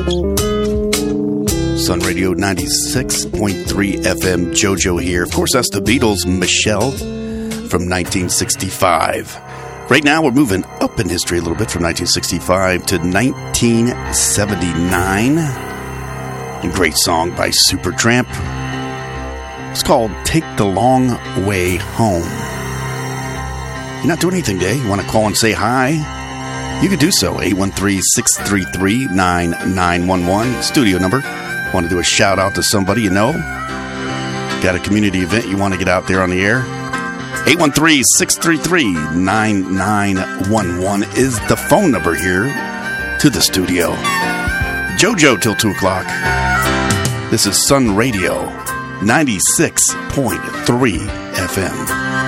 Sun Radio 96.3 FM, JoJo here. Of course, that's the Beatles, Michelle, from 1965. Right now, we're moving up in history a little bit from 1965 to 1979. A great song by Supertramp. It's called Take the Long Way Home. You're not doing anything today. You want to call and say hi? You can do so. 813-633-9911. Studio number. Want to do a shout out to somebody you know? Got a community event you want to get out there on the air? 813-633-9911 is the phone number here to the studio. JoJo till 2 o'clock. This is Sun Radio 96.3 FM.